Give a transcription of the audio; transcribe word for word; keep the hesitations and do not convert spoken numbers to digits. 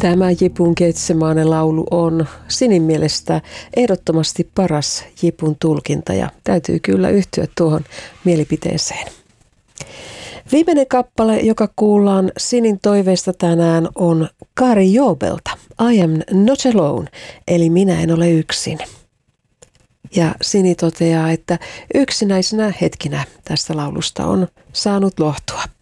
Tämä Jipun Getsemane laulu on Sinin mielestä ehdottomasti paras Jipun tulkinta ja täytyy kyllä yhtyä tuohon mielipiteeseen. Viimeinen kappale, joka kuullaan Sinin toiveesta tänään, on Kari Joobelta. I am not alone, eli minä en ole yksin. Ja Sini toteaa, että yksinäisenä hetkinä tästä laulusta on saanut lohtua.